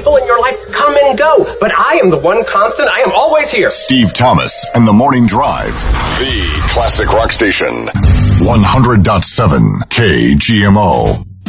people in your life come and go, but I am the one constant. I am always here. Steve Thomas and the Morning Drive. The classic rock station. 100.7 KGMO.